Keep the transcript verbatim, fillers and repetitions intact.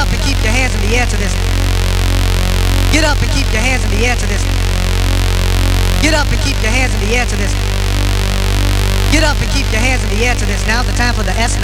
up and keep your hands in the air to this. Get up and keep your hands in the air to this. Get up and keep your hands in the air to this. Get up and keep your hands in the air to this. Now's the time for the S.